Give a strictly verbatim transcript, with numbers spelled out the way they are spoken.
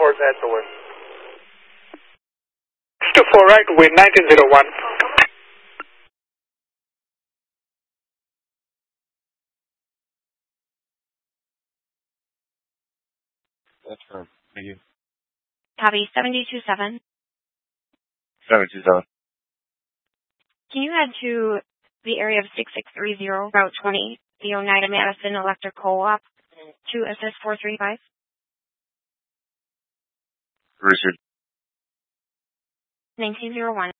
towards Edgeworth. six two four right, wind nineteen oh one. That's firm. Thank you. Copy, seven two seven. seven two seven. Can you head to the area of six six three zero, Route twenty, the Oneida Madison Electric Co-op, to assist four three five? Richard. nineteen oh one.